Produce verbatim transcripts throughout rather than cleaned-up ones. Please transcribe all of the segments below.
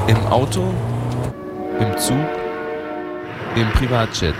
Im Auto, im Zug, im Privatjet.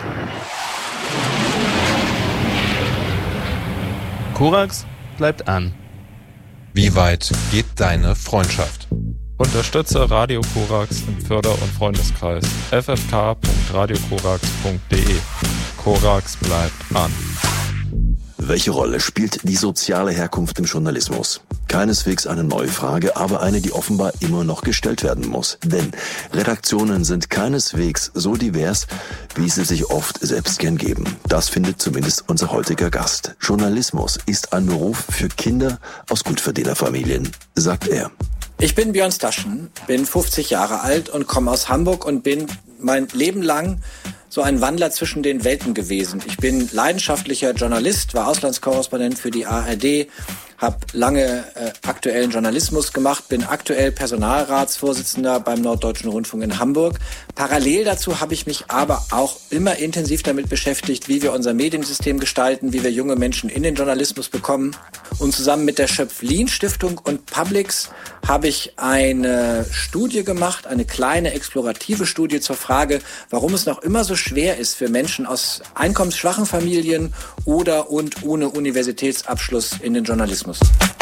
Korax bleibt an. Wie weit geht deine Freundschaft? Unterstütze Radio Korax im Förder- und Freundeskreis f f k punkt radio korax punkt d e. Korax bleibt an. Welche Rolle spielt die soziale Herkunft im Journalismus? Keineswegs eine neue Frage, aber eine, die offenbar immer noch gestellt werden muss. Denn Redaktionen sind keineswegs so divers, wie sie sich oft selbst gern geben. Das findet zumindest unser heutiger Gast. Journalismus ist ein Beruf für Kinder aus Gutverdienerfamilien, sagt er. Ich bin Björn Staschen, bin fünfzig Jahre alt und komme aus Hamburg und bin mein Leben lang so ein Wandler zwischen den Welten gewesen. Ich bin leidenschaftlicher Journalist, war Auslandskorrespondent für die A R D, habe lange äh, aktuellen Journalismus gemacht, bin aktuell Personalratsvorsitzender beim Norddeutschen Rundfunk in Hamburg. Parallel dazu habe ich mich aber auch immer intensiv damit beschäftigt, wie wir unser Mediensystem gestalten, wie wir junge Menschen in den Journalismus bekommen. Und zusammen mit der Schöpflin-Stiftung und Publix habe ich eine Studie gemacht, eine kleine explorative Studie zur Frage, warum es noch immer so schwer ist für Menschen aus einkommensschwachen Familien oder und ohne Universitätsabschluss in den Journalismus.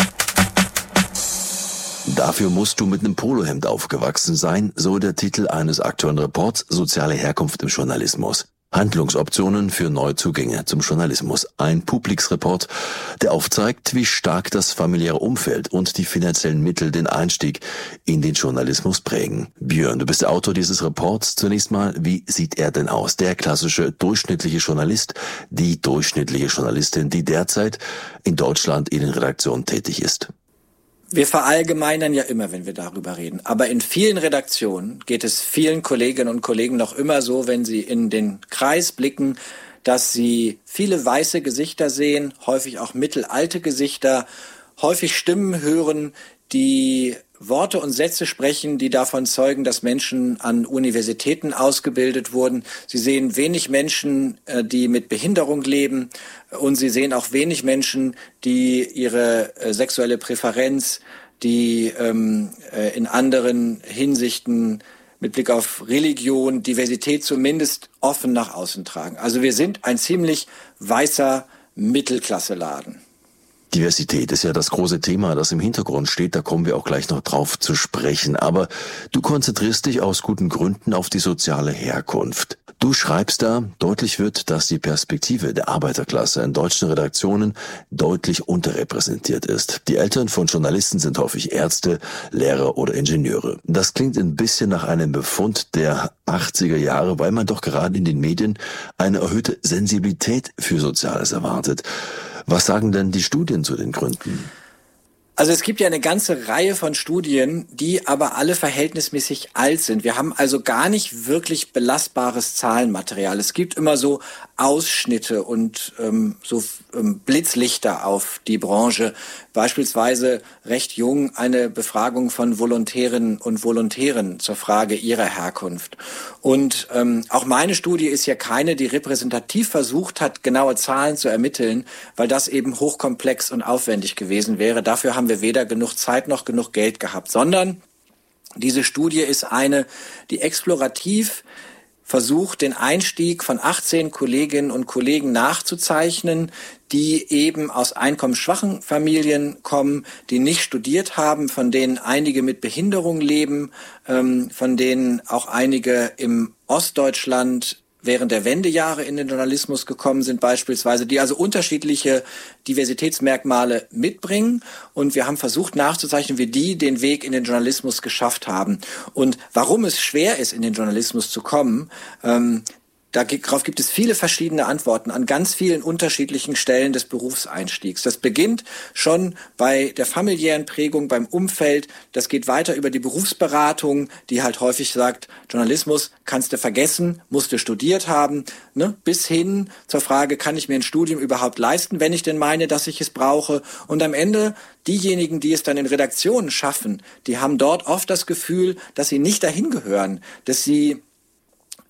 Dafür musst du mit einem Polohemd aufgewachsen sein, so der Titel eines aktuellen Reports Soziale Herkunft im Journalismus. Handlungsoptionen für Neuzugänge zum Journalismus. Ein Publix-Report, der aufzeigt, wie stark das familiäre Umfeld und die finanziellen Mittel den Einstieg in den Journalismus prägen. Björn, du bist der Autor dieses Reports. Zunächst mal, wie sieht er denn aus? Der klassische durchschnittliche Journalist, die durchschnittliche Journalistin, die derzeit in Deutschland in den Redaktionen tätig ist. Wir verallgemeinern ja immer, wenn wir darüber reden. Aber in vielen Redaktionen geht es vielen Kolleginnen und Kollegen noch immer so, wenn sie in den Kreis blicken, dass sie viele weiße Gesichter sehen, häufig auch mittelalte Gesichter, häufig Stimmen hören, die Worte und Sätze sprechen, die davon zeugen, dass Menschen an Universitäten ausgebildet wurden. Sie sehen wenig Menschen, die mit Behinderung leben, und sie sehen auch wenig Menschen, die ihre sexuelle Präferenz, die ähm, in anderen Hinsichten mit Blick auf Religion, Diversität zumindest offen nach außen tragen. Also wir sind ein ziemlich weißer Mittelklasseladen. Diversität ist ja das große Thema, das im Hintergrund steht. Da kommen wir auch gleich noch drauf zu sprechen. Aber du konzentrierst dich aus guten Gründen auf die soziale Herkunft. Du schreibst da, deutlich wird, dass die Perspektive der Arbeiterklasse in deutschen Redaktionen deutlich unterrepräsentiert ist. Die Eltern von Journalisten sind häufig Ärzte, Lehrer oder Ingenieure. Das klingt ein bisschen nach einem Befund der achtziger Jahre, weil man doch gerade in den Medien eine erhöhte Sensibilität für Soziales erwartet. Was sagen denn die Studien zu den Gründen? Also es gibt ja eine ganze Reihe von Studien, die aber alle verhältnismäßig alt sind. Wir haben also gar nicht wirklich belastbares Zahlenmaterial. Es gibt immer so Ausschnitte und ähm, so ähm, Blitzlichter auf die Branche. Beispielsweise recht jung eine Befragung von Volontärinnen und Volontären zur Frage ihrer Herkunft. Und ähm, auch meine Studie ist ja keine, die repräsentativ versucht hat, genaue Zahlen zu ermitteln, weil das eben hochkomplex und aufwendig gewesen wäre. Dafür haben wir weder genug Zeit noch genug Geld gehabt, sondern diese Studie ist eine, die explorativ versucht, den Einstieg von achtzehn Kolleginnen und Kollegen nachzuzeichnen, die eben aus einkommensschwachen Familien kommen, die nicht studiert haben, von denen einige mit Behinderung leben, ähm, von denen auch einige im Ostdeutschland während der Wendejahre in den Journalismus gekommen sind beispielsweise, die also unterschiedliche Diversitätsmerkmale mitbringen. Und wir haben versucht nachzuzeichnen, wie die den Weg in den Journalismus geschafft haben. Und warum es schwer ist, in den Journalismus zu kommen, ähm, darauf gibt es viele verschiedene Antworten an ganz vielen unterschiedlichen Stellen des Berufseinstiegs. Das beginnt schon bei der familiären Prägung, beim Umfeld. Das geht weiter über die Berufsberatung, die halt häufig sagt, Journalismus kannst du vergessen, musst du studiert haben, ne? Bis hin zur Frage, kann ich mir ein Studium überhaupt leisten, wenn ich denn meine, dass ich es brauche? Und am Ende diejenigen, die es dann in Redaktionen schaffen, die haben dort oft das Gefühl, dass sie nicht dahin gehören, dass sie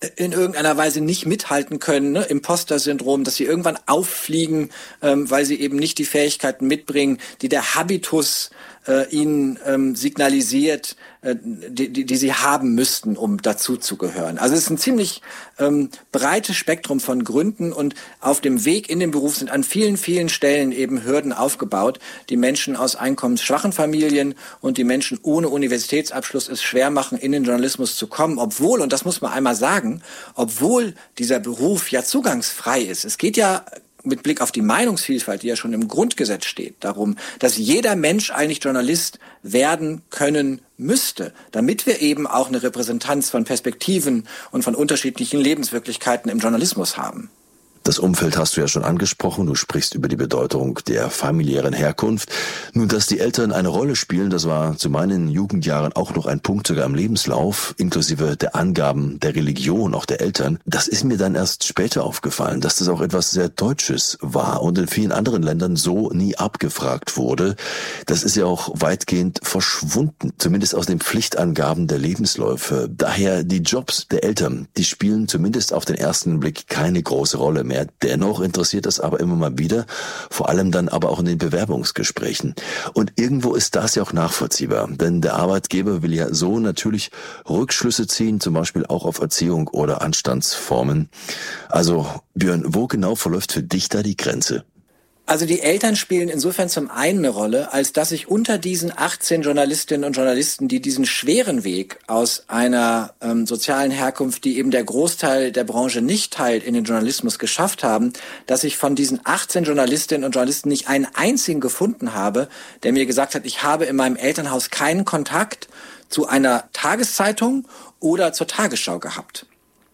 in irgendeiner Weise nicht mithalten können, ne? Imposter-Syndrom, dass sie irgendwann auffliegen, ähm, weil sie eben nicht die Fähigkeiten mitbringen, die der Habitus äh, ihnen ähm, signalisiert, äh, die, die, die sie haben müssten, um dazu zu gehören. Also es ist ein ziemlich ähm, breites Spektrum von Gründen und auf dem Weg in den Beruf sind an vielen, vielen Stellen eben Hürden aufgebaut, die Menschen aus einkommensschwachen Familien und die Menschen ohne Universitätsabschluss es schwer machen, in den Journalismus zu kommen, obwohl, und das muss man einmal sagen, obwohl dieser Beruf ja zugangsfrei ist. Es geht ja mit Blick auf die Meinungsvielfalt, die ja schon im Grundgesetz steht, darum, dass jeder Mensch eigentlich Journalist werden können müsste, damit wir eben auch eine Repräsentanz von Perspektiven und von unterschiedlichen Lebenswirklichkeiten im Journalismus haben. Das Umfeld hast du ja schon angesprochen. Du sprichst über die Bedeutung der familiären Herkunft. Nun, dass die Eltern eine Rolle spielen, das war zu meinen Jugendjahren auch noch ein Punkt sogar im Lebenslauf, inklusive der Angaben der Religion, auch der Eltern. Das ist mir dann erst später aufgefallen, dass das auch etwas sehr Deutsches war und in vielen anderen Ländern so nie abgefragt wurde. Das ist ja auch weitgehend verschwunden, zumindest aus den Pflichtangaben der Lebensläufe. Daher die Jobs der Eltern, die spielen zumindest auf den ersten Blick keine große Rolle mehr. Dennoch interessiert das aber immer mal wieder, vor allem dann aber auch in den Bewerbungsgesprächen. Und irgendwo ist das ja auch nachvollziehbar, denn der Arbeitgeber will ja so natürlich Rückschlüsse ziehen, zum Beispiel auch auf Erziehung oder Anstandsformen. Also Björn, wo genau verläuft für dich da die Grenze? Also die Eltern spielen insofern zum einen eine Rolle, als dass sich unter diesen achtzehn Journalistinnen und Journalisten, die diesen schweren Weg aus einer ähm, sozialen Herkunft, die eben der Großteil der Branche nicht teilt, in den Journalismus geschafft haben, dass ich von diesen achtzehn Journalistinnen und Journalisten nicht einen einzigen gefunden habe, der mir gesagt hat, ich habe in meinem Elternhaus keinen Kontakt zu einer Tageszeitung oder zur Tagesschau gehabt.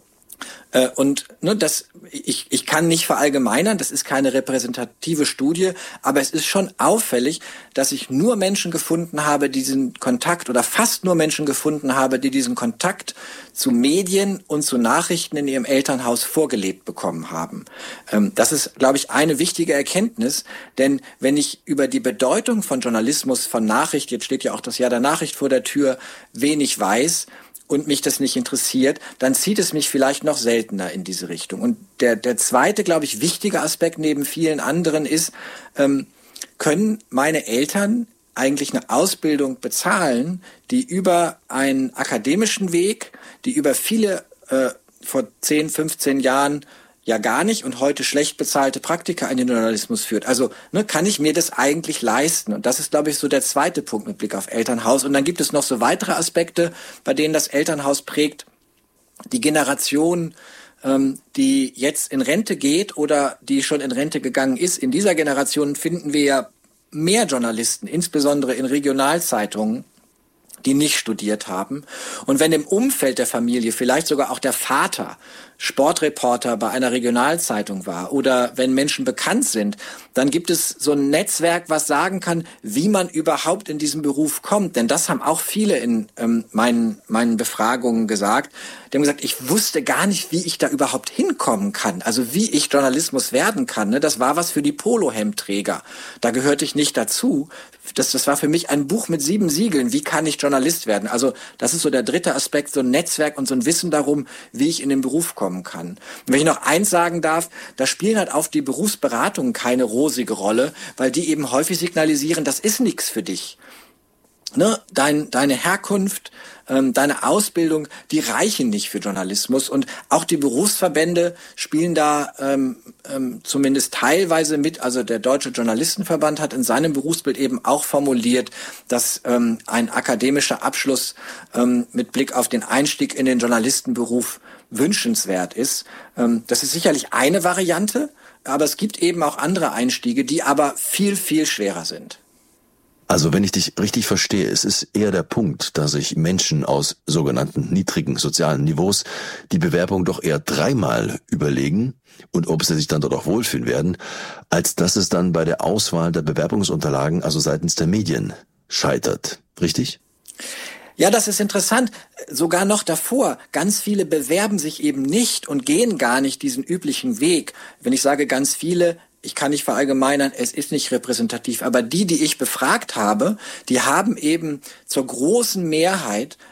Äh, und ne, das, ich, ich kann nicht verallgemeinern, das ist keine repräsentative Studie, aber es ist schon auffällig, dass ich nur Menschen gefunden habe, die diesen Kontakt oder fast nur Menschen gefunden habe, die diesen Kontakt zu Medien und zu Nachrichten in ihrem Elternhaus vorgelebt bekommen haben. Ähm, das ist, glaube ich, eine wichtige Erkenntnis, denn wenn ich über die Bedeutung von Journalismus, von Nachricht, jetzt steht ja auch das Jahr der Nachricht vor der Tür, wenig weiß, und mich das nicht interessiert, dann zieht es mich vielleicht noch seltener in diese Richtung. Und der, der zweite, glaube ich, wichtige Aspekt neben vielen anderen ist, ähm, können meine Eltern eigentlich eine Ausbildung bezahlen, die über einen akademischen Weg, die über viele, äh, vor zehn, fünfzehn Jahren ja gar nicht und heute schlecht bezahlte Praktika in den Journalismus führt. Also ne, kann ich mir das eigentlich leisten? Und das ist, glaube ich, so der zweite Punkt mit Blick auf Elternhaus. Und dann gibt es noch so weitere Aspekte, bei denen das Elternhaus prägt. Die Generation, ähm, die jetzt in Rente geht oder die schon in Rente gegangen ist. In dieser Generation finden wir ja mehr Journalisten, insbesondere in Regionalzeitungen, die nicht studiert haben. Und wenn im Umfeld der Familie vielleicht sogar auch der Vater Sportreporter bei einer Regionalzeitung war oder wenn Menschen bekannt sind, dann gibt es so ein Netzwerk, was sagen kann, wie man überhaupt in diesen Beruf kommt. Denn das haben auch viele in ähm, meinen, meinen Befragungen gesagt. Die haben gesagt, ich wusste gar nicht, wie ich da überhaupt hinkommen kann. Also wie ich Journalismus werden kann. Ne? Das war was für die Polohemdträger. Da gehörte ich nicht dazu. Das, das war für mich ein Buch mit sieben Siegeln. Wie kann ich Journalist werden? Also das ist so der dritte Aspekt, so ein Netzwerk und so ein Wissen darum, wie ich in den Beruf komme kann. Und wenn ich noch eins sagen darf, da spielen halt auf die Berufsberatungen keine rosige Rolle, weil die eben häufig signalisieren, das ist nichts für dich. Ne? Dein, deine Herkunft, ähm, deine Ausbildung, die reichen nicht für Journalismus und auch die Berufsverbände spielen da ähm, ähm, zumindest teilweise mit. Also der Deutsche Journalistenverband hat in seinem Berufsbild eben auch formuliert, dass ähm, ein akademischer Abschluss ähm, mit Blick auf den Einstieg in den Journalistenberuf wünschenswert ist. Ähm, das ist sicherlich eine Variante, aber es gibt eben auch andere Einstiege, die aber viel, viel schwerer sind. Also wenn ich dich richtig verstehe, es ist eher der Punkt, dass sich Menschen aus sogenannten niedrigen sozialen Niveaus die Bewerbung doch eher dreimal überlegen und ob sie sich dann dort auch wohlfühlen werden, als dass es dann bei der Auswahl der Bewerbungsunterlagen, also seitens der Medien, scheitert. Richtig? Ja, das ist interessant. Sogar noch davor. Ganz viele bewerben sich eben nicht und gehen gar nicht diesen üblichen Weg. Wenn ich sage ganz viele, ich kann nicht verallgemeinern, es ist nicht repräsentativ, aber die, die ich befragt habe, die haben eben zur großen Mehrheit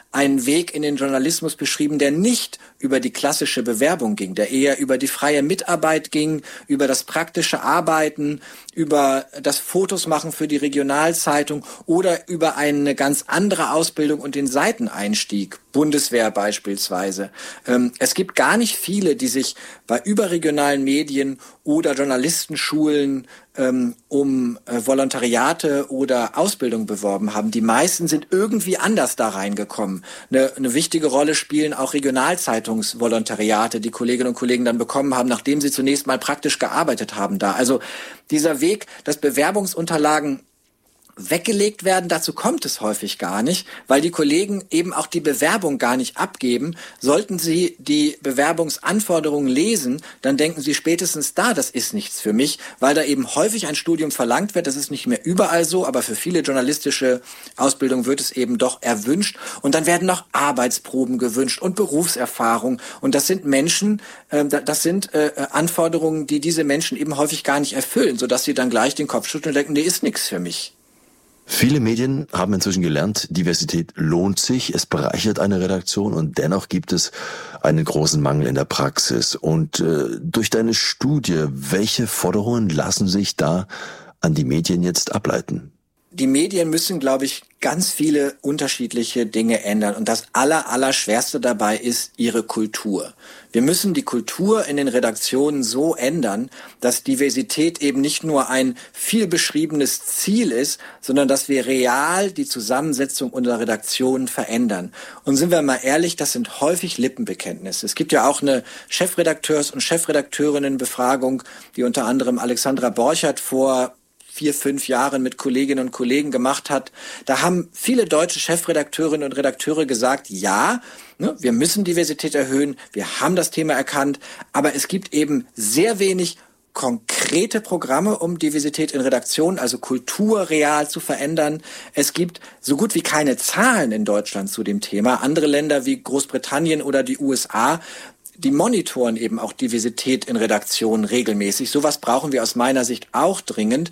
einen Weg in den Journalismus beschrieben, der nicht über die klassische Bewerbung ging, der eher über die freie Mitarbeit ging, über das praktische Arbeiten, über das Fotos machen für die Regionalzeitung oder über eine ganz andere Ausbildung und den Seiteneinstieg, Bundeswehr beispielsweise. Ähm, es gibt gar nicht viele, die sich bei überregionalen Medien oder Journalistenschulen ähm, um äh, Volontariate oder Ausbildung beworben haben. Die meisten sind irgendwie anders da reingekommen. Eine, eine wichtige Rolle spielen auch Regionalzeitungsvolontariate, die Kolleginnen und Kollegen dann bekommen haben, nachdem sie zunächst mal praktisch gearbeitet haben da. Also dieser Weg, dass Bewerbungsunterlagen weggelegt werden, dazu kommt es häufig gar nicht, weil die Kollegen eben auch die Bewerbung gar nicht abgeben. Sollten sie die Bewerbungsanforderungen lesen, dann denken sie spätestens da, das ist nichts für mich, weil da eben häufig ein Studium verlangt wird. Das ist nicht mehr überall so, aber für viele journalistische Ausbildungen wird es eben doch erwünscht. Und dann werden noch Arbeitsproben gewünscht und Berufserfahrung. Und das sind Menschen, äh, das sind äh, Anforderungen, die diese Menschen eben häufig gar nicht erfüllen, sodass sie dann gleich den Kopf schütteln und denken, nee, ist nichts für mich. Viele Medien haben inzwischen gelernt, Diversität lohnt sich, es bereichert eine Redaktion und dennoch gibt es einen großen Mangel in der Praxis. Und äh, durch deine Studie, welche Forderungen lassen sich da an die Medien jetzt ableiten? Die Medien müssen, glaube ich, ganz viele unterschiedliche Dinge ändern. Und das aller, aller Schwerste dabei ist ihre Kultur. Wir müssen die Kultur in den Redaktionen so ändern, dass Diversität eben nicht nur ein viel beschriebenes Ziel ist, sondern dass wir real die Zusammensetzung unserer Redaktionen verändern. Und sind wir mal ehrlich, das sind häufig Lippenbekenntnisse. Es gibt ja auch eine Chefredakteurs- und Chefredakteurinnenbefragung, die unter anderem Alexandra Borchert vor vier, fünf Jahren mit Kolleginnen und Kollegen gemacht hat. Da haben viele deutsche Chefredakteurinnen und Redakteure gesagt, ja, ne, wir müssen Diversität erhöhen, wir haben das Thema erkannt, aber es gibt eben sehr wenig konkrete Programme, um Diversität in Redaktionen, also Kultur real zu verändern. Es gibt so gut wie keine Zahlen in Deutschland zu dem Thema. Andere Länder wie Großbritannien oder die U S A, die monitoren eben auch Diversität in Redaktionen regelmäßig. Sowas brauchen wir aus meiner Sicht auch dringend.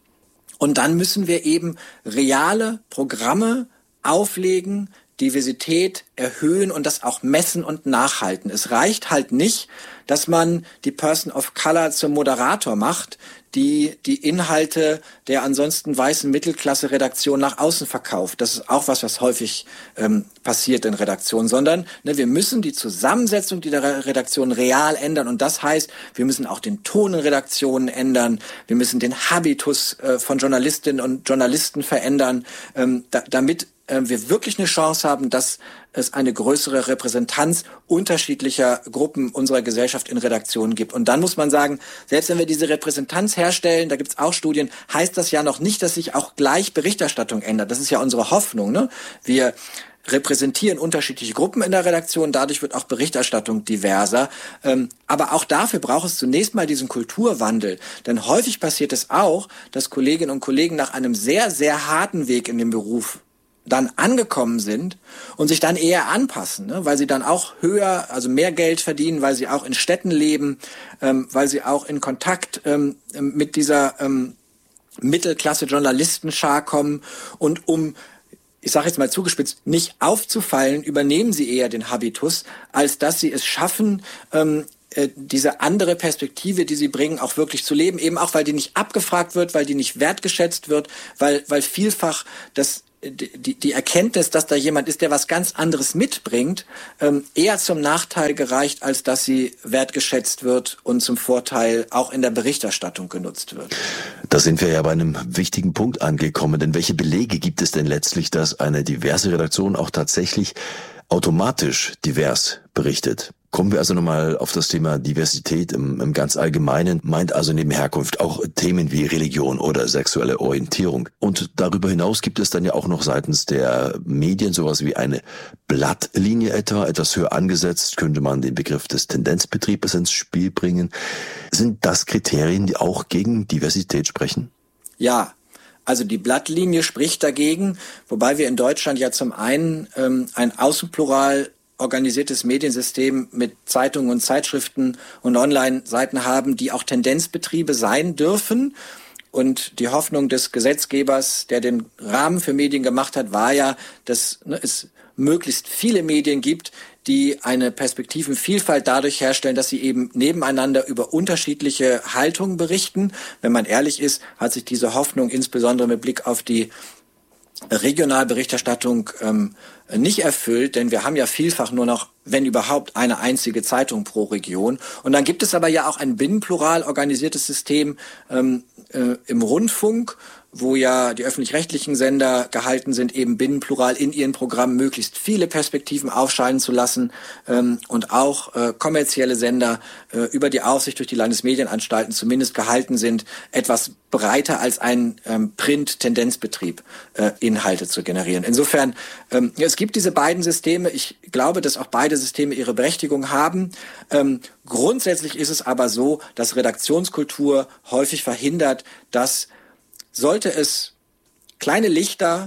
Und dann müssen wir eben reale Programme auflegen, Diversität erhöhen und das auch messen und nachhalten. Es reicht halt nicht, dass man die Person of Color zum Moderator macht, die die Inhalte der ansonsten weißen Mittelklasse-Redaktion nach außen verkauft. Das ist auch was, was häufig ähm, passiert in Redaktionen, sondern ne, wir müssen die Zusammensetzung dieser Redaktion real ändern und das heißt, wir müssen auch den Ton in Redaktionen ändern, wir müssen den Habitus äh, von Journalistinnen und Journalisten verändern, ähm, da, damit äh, wir wirklich eine Chance haben, dass es eine größere Repräsentanz unterschiedlicher Gruppen unserer Gesellschaft in Redaktionen gibt. Und dann muss man sagen, selbst wenn wir diese Repräsentanz herstellen, da gibt's auch Studien, heißt das ja noch nicht, dass sich auch gleich Berichterstattung ändert. Das ist ja unsere Hoffnung, ne? Wir repräsentieren unterschiedliche Gruppen in der Redaktion, dadurch wird auch Berichterstattung diverser. Ähm, aber auch dafür braucht es zunächst mal diesen Kulturwandel. Denn häufig passiert es auch, dass Kolleginnen und Kollegen nach einem sehr, sehr harten Weg in dem Beruf dann angekommen sind und sich dann eher anpassen, ne? Weil sie dann auch höher, also mehr Geld verdienen, weil sie auch in Städten leben, ähm, weil sie auch in Kontakt ähm, mit dieser ähm, Mittelklasse-Journalistenschar kommen und um, ich sage jetzt mal zugespitzt, nicht aufzufallen, übernehmen sie eher den Habitus, als dass sie es schaffen, ähm, diese andere Perspektive, die sie bringen, auch wirklich zu leben, eben auch, weil die nicht abgefragt wird, weil die nicht wertgeschätzt wird, weil, weil vielfach das Die, die Erkenntnis, dass da jemand ist, der was ganz anderes mitbringt, ähm, eher zum Nachteil gereicht, als dass sie wertgeschätzt wird und zum Vorteil auch in der Berichterstattung genutzt wird. Da sind wir ja bei einem wichtigen Punkt angekommen, denn welche Belege gibt es denn letztlich, dass eine diverse Redaktion auch tatsächlich automatisch divers berichtet? Kommen wir also nochmal auf das Thema Diversität im, im ganz Allgemeinen, meint also neben Herkunft auch Themen wie Religion oder sexuelle Orientierung. Und darüber hinaus gibt es dann ja auch noch seitens der Medien sowas wie eine Blattlinie etwa. Etwas höher angesetzt könnte man den Begriff des Tendenzbetriebes ins Spiel bringen. Sind das Kriterien, die auch gegen Diversität sprechen? Ja. Also die Blattlinie spricht dagegen, wobei wir in Deutschland ja zum einen ähm, ein außenplural organisiertes Mediensystem mit Zeitungen und Zeitschriften und Online-Seiten haben, die auch Tendenzbetriebe sein dürfen. Und die Hoffnung des Gesetzgebers, der den Rahmen für Medien gemacht hat, war ja, dass ne, es möglichst viele Medien gibt, die eine Perspektivenvielfalt dadurch herstellen, dass sie eben nebeneinander über unterschiedliche Haltungen berichten. Wenn man ehrlich ist, hat sich diese Hoffnung insbesondere mit Blick auf die Regionalberichterstattung ähm, nicht erfüllt, denn wir haben ja vielfach nur noch, wenn überhaupt, eine einzige Zeitung pro Region. Und dann gibt es aber ja auch ein binnenplural organisiertes System ähm, äh, im Rundfunk, wo ja die öffentlich-rechtlichen Sender gehalten sind, eben binnenplural in ihren Programmen möglichst viele Perspektiven aufscheinen zu lassen, ähm, und auch äh, kommerzielle Sender äh, über die Aufsicht durch die Landesmedienanstalten zumindest gehalten sind, etwas breiter als ein ähm, Print-Tendenzbetrieb äh, Inhalte zu generieren. Insofern, ähm, es gibt diese beiden Systeme. Ich glaube, dass auch beide Systeme ihre Berechtigung haben. Ähm, grundsätzlich ist es aber so, dass Redaktionskultur häufig verhindert, dass sollte es kleine Lichter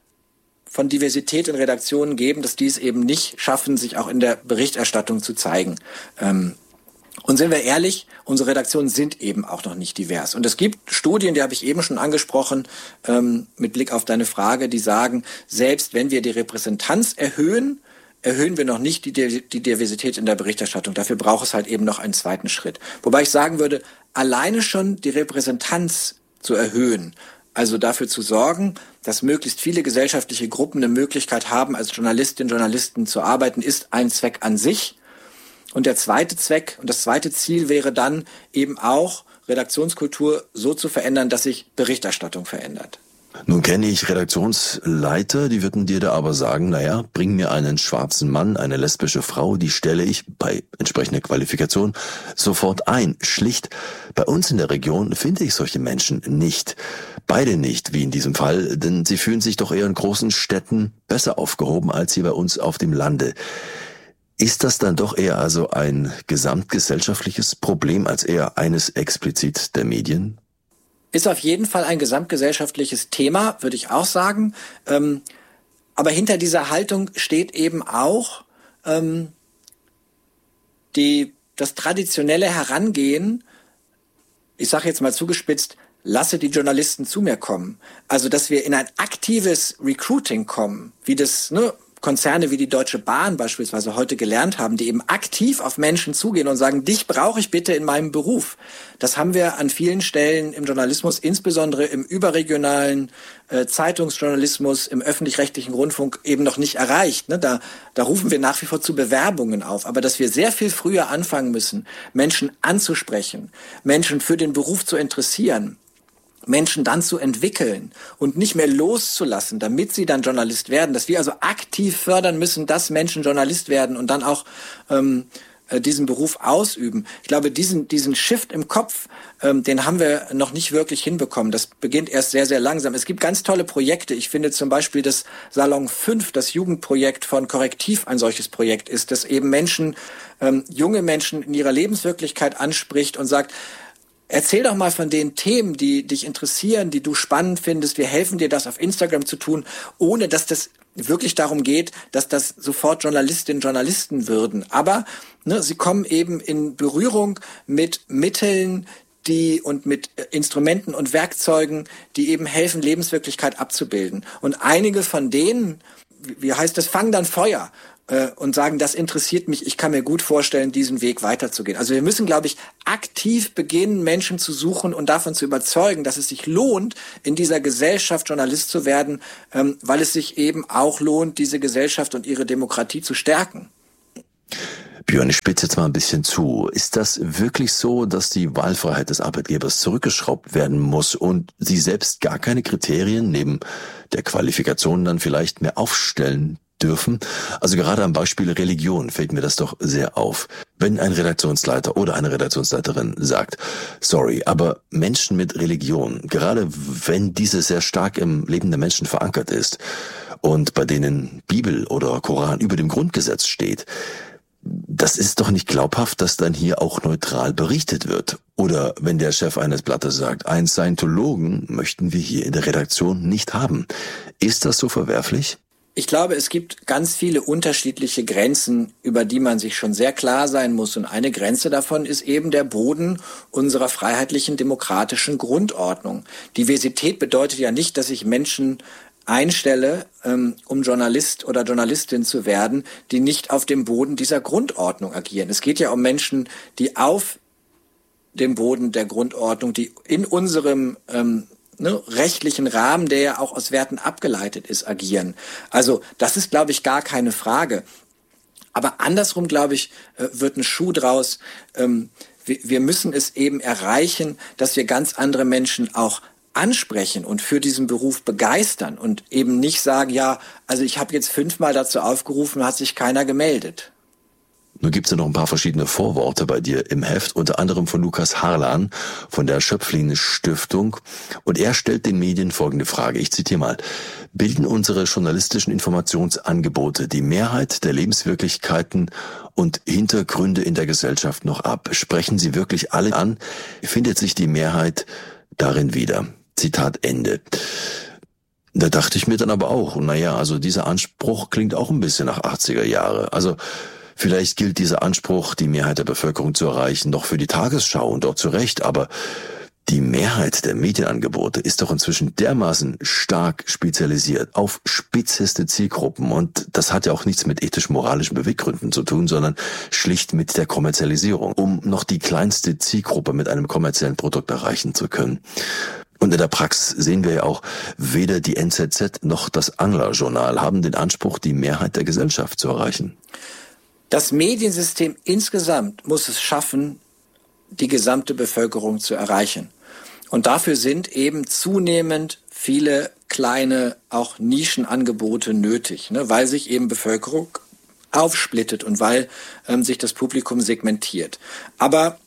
von Diversität in Redaktionen geben, dass die es eben nicht schaffen, sich auch in der Berichterstattung zu zeigen. Ähm, und sind wir ehrlich, unsere Redaktionen sind eben auch noch nicht divers. Und es gibt Studien, die habe ich eben schon angesprochen, ähm, mit Blick auf deine Frage, die sagen, selbst wenn wir die Repräsentanz erhöhen, erhöhen wir noch nicht die, die Diversität in der Berichterstattung. Dafür braucht es halt eben noch einen zweiten Schritt. Wobei ich sagen würde, alleine schon die Repräsentanz zu erhöhen, also dafür zu sorgen, dass möglichst viele gesellschaftliche Gruppen eine Möglichkeit haben, als Journalistinnen und Journalisten zu arbeiten, ist ein Zweck an sich. Und der zweite Zweck und das zweite Ziel wäre dann eben auch, Redaktionskultur so zu verändern, dass sich Berichterstattung verändert. Nun kenne ich Redaktionsleiter, die würden dir da aber sagen, naja, bring mir einen schwarzen Mann, eine lesbische Frau, die stelle ich bei entsprechender Qualifikation sofort ein. Schlicht, bei uns in der Region finde ich solche Menschen nicht. Beide nicht, wie in diesem Fall, denn sie fühlen sich doch eher in großen Städten besser aufgehoben als hier bei uns auf dem Lande. Ist das dann doch eher also ein gesamtgesellschaftliches Problem als eher eines explizit der Medien? Ist auf jeden Fall ein gesamtgesellschaftliches Thema, würde ich auch sagen. Ähm, aber hinter dieser Haltung steht eben auch ähm, die, das traditionelle Herangehen, ich sage jetzt mal zugespitzt, lasse die Journalisten zu mir kommen. Also, dass wir in ein aktives Recruiting kommen, wie das, ne, Konzerne wie die Deutsche Bahn beispielsweise heute gelernt haben, die eben aktiv auf Menschen zugehen und sagen, dich brauche ich bitte in meinem Beruf. Das haben wir an vielen Stellen im Journalismus, insbesondere im überregionalen äh, Zeitungsjournalismus, im öffentlich-rechtlichen Rundfunk eben noch nicht erreicht. Ne? Da, da rufen wir nach wie vor zu Bewerbungen auf. Aber dass wir sehr viel früher anfangen müssen, Menschen anzusprechen, Menschen für den Beruf zu interessieren, Menschen dann zu entwickeln und nicht mehr loszulassen, damit sie dann Journalist werden, dass wir also aktiv fördern müssen, dass Menschen Journalist werden und dann auch ähm, äh, diesen Beruf ausüben. Ich glaube, diesen diesen Shift im Kopf, ähm, den haben wir noch nicht wirklich hinbekommen. Das beginnt erst sehr, sehr langsam. Es gibt ganz tolle Projekte. Ich finde zum Beispiel das Salon fünf, das Jugendprojekt von Korrektiv, ein solches Projekt ist, das eben Menschen, ähm, junge Menschen in ihrer Lebenswirklichkeit anspricht und sagt, erzähl doch mal von den Themen, die dich interessieren, die du spannend findest. Wir helfen dir, das auf Instagram zu tun, ohne dass das wirklich darum geht, dass das sofort Journalistinnen und Journalisten würden. Aber ne, sie kommen eben in Berührung mit Mitteln, die und mit Instrumenten und Werkzeugen, die eben helfen, Lebenswirklichkeit abzubilden. Und einige von denen, wie heißt das, fangen dann Feuer und sagen, das interessiert mich, ich kann mir gut vorstellen, diesen Weg weiterzugehen. Also wir müssen, glaube ich, aktiv beginnen, Menschen zu suchen und davon zu überzeugen, dass es sich lohnt, in dieser Gesellschaft Journalist zu werden, weil es sich eben auch lohnt, diese Gesellschaft und ihre Demokratie zu stärken. Björn, ich spitze jetzt mal ein bisschen zu. Ist das wirklich so, dass die Wahlfreiheit des Arbeitgebers zurückgeschraubt werden muss und sie selbst gar keine Kriterien neben der Qualifikation dann vielleicht mehr aufstellen dürfen? Also gerade am Beispiel Religion fällt mir das doch sehr auf. Wenn ein Redaktionsleiter oder eine Redaktionsleiterin sagt, sorry, aber Menschen mit Religion, gerade wenn diese sehr stark im Leben der Menschen verankert ist und bei denen Bibel oder Koran über dem Grundgesetz steht, das ist doch nicht glaubhaft, dass dann hier auch neutral berichtet wird. Oder wenn der Chef eines Blattes sagt, einen Scientologen möchten wir hier in der Redaktion nicht haben. Ist das so verwerflich? Ich glaube, es gibt ganz viele unterschiedliche Grenzen, über die man sich schon sehr klar sein muss. Und eine Grenze davon ist eben der Boden unserer freiheitlichen, demokratischen Grundordnung. Diversität bedeutet ja nicht, dass sich Menschen einstelle, ähm, um Journalist oder Journalistin zu werden, die nicht auf dem Boden dieser Grundordnung agieren. Es geht ja um Menschen, die auf dem Boden der Grundordnung, die in unserem ähm, ne, rechtlichen Rahmen, der ja auch aus Werten abgeleitet ist, agieren. Also das ist, glaube ich, gar keine Frage. Aber andersrum, glaube ich, wird ein Schuh draus. Ähm, wir, wir müssen es eben erreichen, dass wir ganz andere Menschen auch ansprechen und für diesen Beruf begeistern und eben nicht sagen, ja, also ich habe jetzt fünfmal dazu aufgerufen, hat sich keiner gemeldet. Nun gibt's ja noch ein paar verschiedene Vorworte bei dir im Heft, unter anderem von Lukas Harlan von der Schöpflin-Stiftung. Und er stellt den Medien folgende Frage, ich zitiere mal: Bilden unsere journalistischen Informationsangebote die Mehrheit der Lebenswirklichkeiten und Hintergründe in der Gesellschaft noch ab? Sprechen sie wirklich alle an? Findet sich die Mehrheit darin wieder? Zitat Ende. Da dachte ich mir dann aber auch, naja, also dieser Anspruch klingt auch ein bisschen nach achtziger Jahre. Also vielleicht gilt dieser Anspruch, die Mehrheit der Bevölkerung zu erreichen, doch für die Tagesschau und dort zu Recht, aber die Mehrheit der Medienangebote ist doch inzwischen dermaßen stark spezialisiert auf spitzeste Zielgruppen und das hat ja auch nichts mit ethisch-moralischen Beweggründen zu tun, sondern schlicht mit der Kommerzialisierung, um noch die kleinste Zielgruppe mit einem kommerziellen Produkt erreichen zu können. Und in der Praxis sehen wir ja auch, weder die N Z Z noch das Angler-Journal haben den Anspruch, die Mehrheit der Gesellschaft zu erreichen. Das Mediensystem insgesamt muss es schaffen, die gesamte Bevölkerung zu erreichen. Und dafür sind eben zunehmend viele kleine, auch Nischenangebote nötig, ne, weil sich eben Bevölkerung aufsplittet und weil ähm, sich das Publikum segmentiert. Aber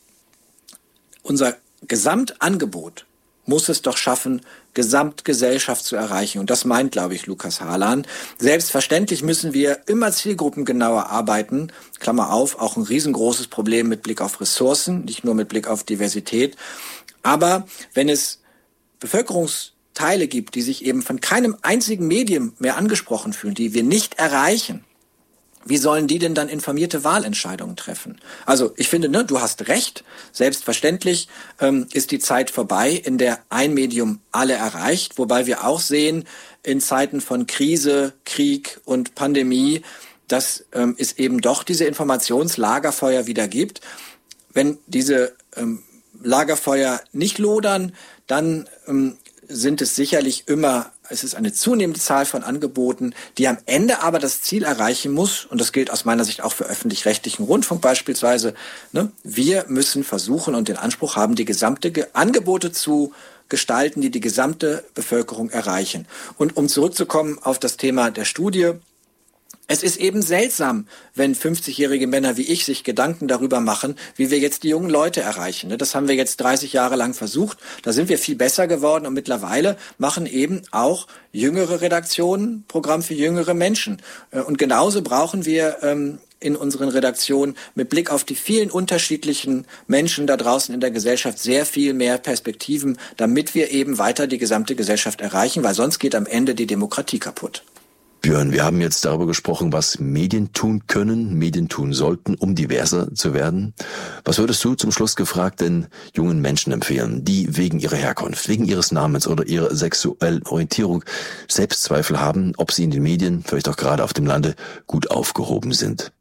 unser Gesamtangebot muss es doch schaffen, Gesamtgesellschaft zu erreichen. Und das meint, glaube ich, Lukas Harlan. Selbstverständlich müssen wir immer zielgruppengenauer arbeiten. Klammer auf, auch ein riesengroßes Problem mit Blick auf Ressourcen, nicht nur mit Blick auf Diversität. Aber wenn es Bevölkerungsteile gibt, die sich eben von keinem einzigen Medium mehr angesprochen fühlen, die wir nicht erreichen, wie sollen die denn dann informierte Wahlentscheidungen treffen? Also ich finde, ne, du hast recht. Selbstverständlich ähm, ist die Zeit vorbei, in der ein Medium alle erreicht. Wobei wir auch sehen, in Zeiten von Krise, Krieg und Pandemie, dass ähm, es eben doch diese Informationslagerfeuer wieder gibt. Wenn diese ähm, Lagerfeuer nicht lodern, dann ähm, sind es sicherlich immer, es ist eine zunehmende Zahl von Angeboten, die am Ende aber das Ziel erreichen muss, und das gilt aus meiner Sicht auch für öffentlich-rechtlichen Rundfunk beispielsweise, ne? Wir müssen versuchen und den Anspruch haben, die gesamte Ge- Angebote zu gestalten, die die gesamte Bevölkerung erreichen. Und um zurückzukommen auf das Thema der Studie, es ist eben seltsam, wenn fünfzigjährige Männer wie ich sich Gedanken darüber machen, wie wir jetzt die jungen Leute erreichen. Das haben wir jetzt dreißig Jahre lang versucht. Da sind wir viel besser geworden und mittlerweile machen eben auch jüngere Redaktionen Programm für jüngere Menschen. Und genauso brauchen wir ähm, in unseren Redaktionen mit Blick auf die vielen unterschiedlichen Menschen da draußen in der Gesellschaft sehr viel mehr Perspektiven, damit wir eben weiter die gesamte Gesellschaft erreichen, weil sonst geht am Ende die Demokratie kaputt. Björn, wir haben jetzt darüber gesprochen, was Medien tun können, Medien tun sollten, um diverser zu werden. Was würdest du zum Schluss gefragt den jungen Menschen empfehlen, die wegen ihrer Herkunft, wegen ihres Namens oder ihrer sexuellen Orientierung Selbstzweifel haben, ob sie in den Medien, vielleicht auch gerade auf dem Lande, gut aufgehoben sind?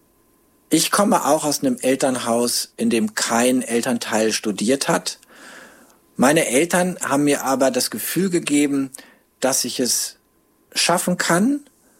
Ich komme auch aus einem Elternhaus, in dem kein Elternteil studiert hat. Meine Eltern haben mir aber das Gefühl gegeben, dass ich es schaffen kann,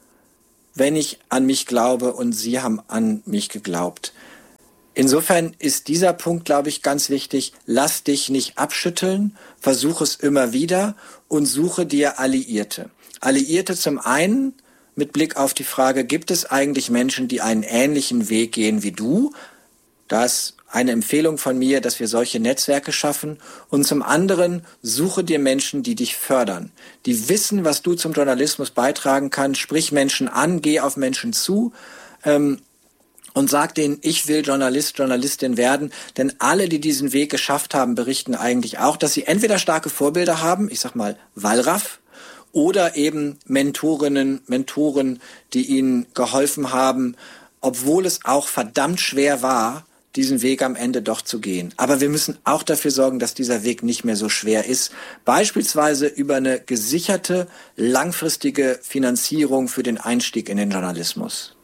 wenn ich an mich glaube, und sie haben an mich geglaubt. Insofern ist dieser Punkt, glaube ich, ganz wichtig. Lass dich nicht abschütteln, versuch es immer wieder und suche dir Alliierte. Alliierte zum einen mit Blick auf die Frage, gibt es eigentlich Menschen, die einen ähnlichen Weg gehen wie du? Da ist eine Empfehlung von mir, dass wir solche Netzwerke schaffen. Und zum anderen, suche dir Menschen, die dich fördern, die wissen, was du zum Journalismus beitragen kannst. Sprich Menschen an, geh auf Menschen zu ähm, und sag denen, ich will Journalist, Journalistin werden. Denn alle, die diesen Weg geschafft haben, berichten eigentlich auch, dass sie entweder starke Vorbilder haben, ich sag mal Wallraff, oder eben Mentorinnen, Mentoren, die ihnen geholfen haben, obwohl es auch verdammt schwer war, diesen Weg am Ende doch zu gehen. Aber wir müssen auch dafür sorgen, dass dieser Weg nicht mehr so schwer ist. Beispielsweise über eine gesicherte, langfristige Finanzierung für den Einstieg in den Journalismus.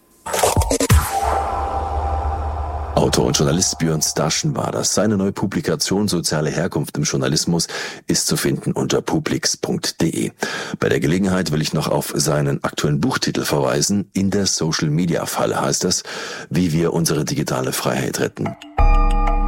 Autor und Journalist Björn Staschen war das. Seine neue Publikation Soziale Herkunft im Journalismus ist zu finden unter publix punkt de. Bei der Gelegenheit will ich noch auf seinen aktuellen Buchtitel verweisen. In der Social-Media-Falle heißt das, wie wir unsere digitale Freiheit retten.